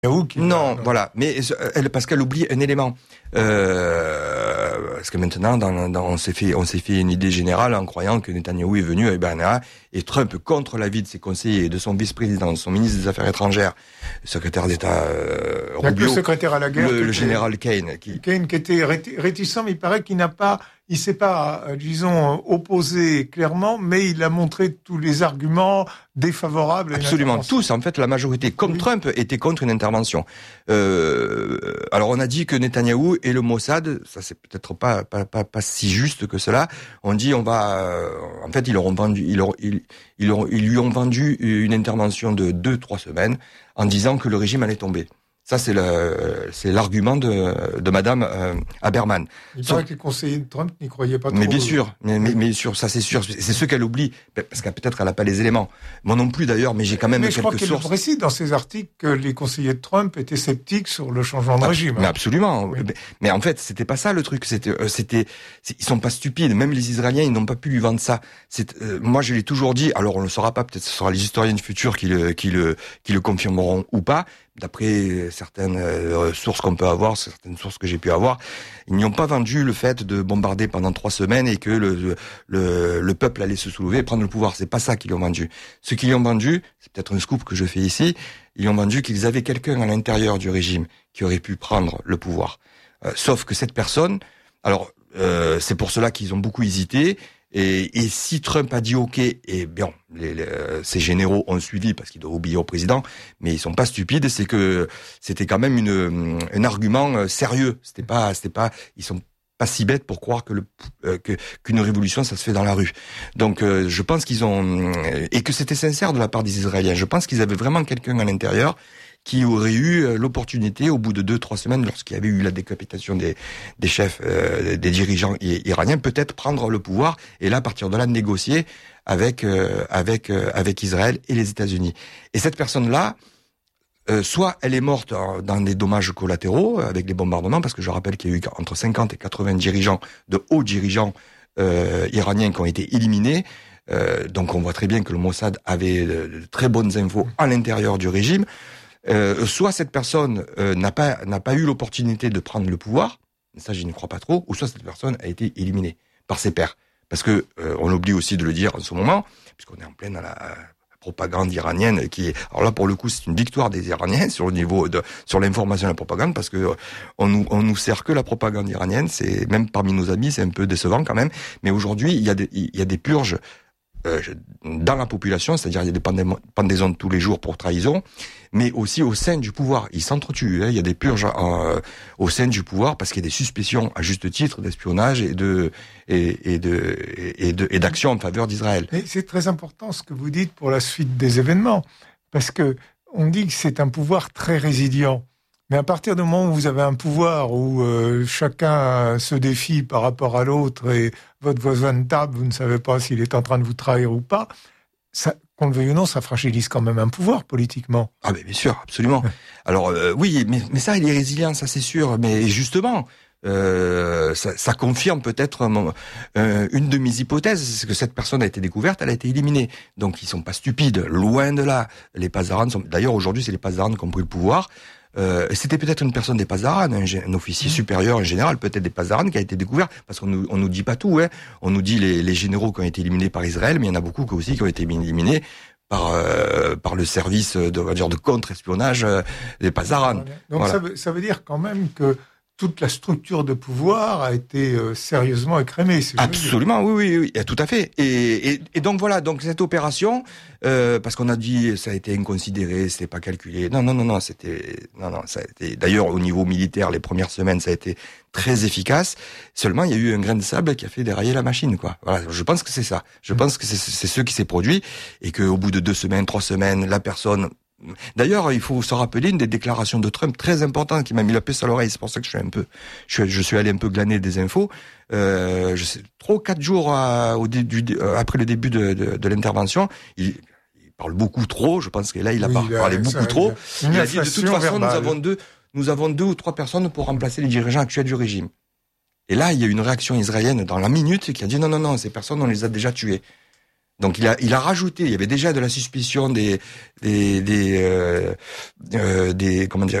Non, voilà. Mais parce qu'elle oublie un élément. Parce que maintenant, on s'est fait une idée générale en croyant que Netanyahou est venu et Trump, contre l'avis de ses conseillers, de son vice-président, de son ministre des Affaires étrangères, secrétaire d'État Rubio, le secrétaire à la guerre, le général Kane, qui était réticent, mais il paraît il s'est pas, disons, opposé clairement, mais il a montré tous les arguments défavorables. Absolument tous. En fait, la majorité, comme Trump, était contre une intervention. Alors, on a dit que Netanyahou et le Mossad, ça c'est peut-être pas si juste que cela. On dit, en fait, ils lui ont vendu une intervention de 2-3 semaines en disant que le régime allait tomber. Ça, c'est l'argument de Madame Haberman. Il paraît que les conseillers de Trump n'y croyaient pas trop. Mais bien sûr, mais sûr, ça c'est sûr. C'est ce qu'elle oublie, parce qu'elle peut-être elle n'a pas les éléments. Moi non plus d'ailleurs, mais j'ai quand même quelques sources. Mais je crois qu'elle précise dans ses articles que les conseillers de Trump étaient sceptiques sur le changement de régime. Mais absolument. Oui. Mais en fait, c'était pas ça le truc. Ils sont pas stupides. Même les Israéliens, ils n'ont pas pu lui vendre ça. Moi, je l'ai toujours dit. Alors, on le saura pas. Peut-être ce sera les historiens du futur qui le confirmeront ou pas. D'après certaines sources qu'on peut avoir, certaines sources que j'ai pu avoir, ils n'y ont pas vendu le fait de bombarder pendant 3 semaines et que le peuple allait se soulever et prendre le pouvoir. C'est pas ça qu'ils ont vendu. Ce qu'ils ont vendu, c'est peut-être un scoop que je fais ici, ils ont vendu qu'ils avaient quelqu'un à l'intérieur du régime qui aurait pu prendre le pouvoir. Sauf que cette personne, alors c'est pour cela qu'ils ont beaucoup hésité. Et si Trump a dit OK, et bien ces généraux ont suivi parce qu'ils doivent obéir au président, mais ils sont pas stupides, c'est que c'était quand même un argument sérieux. C'était pas, ils sont pas si bêtes pour croire qu'une révolution ça se fait dans la rue. Donc je pense qu'ils ont et que c'était sincère de la part des Israéliens. Je pense qu'ils avaient vraiment quelqu'un à l'intérieur qui aurait eu l'opportunité, au bout de 2-3 semaines, lorsqu'il y avait eu la décapitation des chefs, des dirigeants iraniens, peut-être prendre le pouvoir et là, à partir de là, négocier avec Israël et les États-Unis. Et cette personne-là, soit elle est morte dans des dommages collatéraux avec les bombardements, parce que je rappelle qu'il y a eu entre 50 et 80 dirigeants, de hauts dirigeants iraniens qui ont été éliminés. Donc on voit très bien que le Mossad avait de très bonnes infos à l'intérieur du régime. Soit cette personne n'a pas eu l'opportunité de prendre le pouvoir, ça je n'y crois pas trop, ou soit cette personne a été éliminée par ses pairs. Parce que on oublie aussi de le dire en ce moment, puisqu'on est en pleine à la propagande iranienne qui est, alors là pour le coup c'est une victoire des Iraniens sur l'information et la propagande, parce que on nous sert que la propagande iranienne, c'est même parmi nos amis c'est un peu décevant quand même. Mais aujourd'hui il y a des purges dans la population, c'est-à-dire il y a des pendaisons tous les jours pour trahison, mais aussi au sein du pouvoir. Ils s'entretuent, il y a des purges au sein du pouvoir parce qu'il y a des suspicions à juste titre d'espionnage et d'action en faveur d'Israël. Mais c'est très important ce que vous dites pour la suite des événements, parce que on dit que c'est un pouvoir très résilient. Mais à partir du moment où vous avez un pouvoir où chacun se défie par rapport à l'autre et votre voisin de table, vous ne savez pas s'il est en train de vous trahir ou pas, ça, qu'on le veuille ou non, ça fragilise quand même un pouvoir politiquement. Ah mais bien sûr, absolument. Alors oui, mais ça, il est résilient, ça c'est sûr. Mais justement, ça confirme peut-être une de mes hypothèses, c'est que cette personne a été découverte, elle a été éliminée. Donc ils sont pas stupides, loin de là. Les Pasdaran sont, d'ailleurs aujourd'hui c'est les Pasdaran qui ont pris le pouvoir. C'était peut-être une personne des Pasdaran, un officier supérieur, un général, peut-être des Pasdaran, qui a été découvert, parce qu'on nous dit pas tout, hein. On nous dit les généraux qui ont été éliminés par Israël, mais il y en a beaucoup aussi qui ont été éliminés par le service de contre-espionnage des Pasdaran. Donc voilà. Ça veut dire quand même que toute la structure de pouvoir a été sérieusement écrémée. Absolument, oui, tout à fait. Et donc voilà, donc cette opération, parce qu'on a dit ça a été inconsidéré, c'était pas calculé. Non, ça a été. D'ailleurs, au niveau militaire, les premières semaines, ça a été très efficace. Seulement, il y a eu un grain de sable qui a fait dérailler la machine, quoi. Voilà, je pense que c'est ça. Je pense que c'est ce qui s'est produit et qu'au bout de 2 semaines, 3 semaines, la personne. D'ailleurs, il faut se rappeler une des déclarations de Trump très importante qui m'a mis la puce à l'oreille. C'est pour ça que je suis allé un peu glaner des infos. 3 ou 4 jours après le début de l'intervention, il parle beaucoup trop. Je pense que là, il a parlé beaucoup trop. Il a dit de toute façon, nous avons 2 ou 3 personnes pour remplacer les dirigeants actuels du régime. Et là, il y a une réaction israélienne dans la minute qui a dit non, ces personnes, on les a déjà tuées. Donc il a rajouté, il y avait déjà de la suspicion des comment dire,